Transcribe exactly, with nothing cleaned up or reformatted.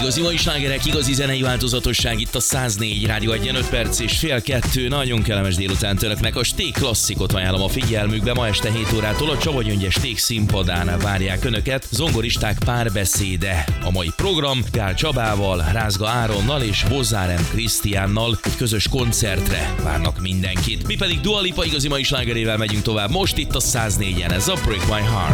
Igazi mai slágerek, igazi zenei változatosság itt a száz négy Rádió egyen öt perc és fél kettő. Nagyon kellemes délután önöknek. A Sték klasszikot ajánlom a figyelmükbe. Ma este hét órától a Csaba Gyöngye Sték színpadán várják önöket. Zongoristák párbeszéde a mai program. Gál Csabával, Rázga Áronnal és Bozárem Krisztiánnal egy közös koncertre várnak mindenkit. Mi pedig Dua Lipa igazi mai slágerével megyünk tovább. Most itt a száz négyen. Ez a Break My Heart.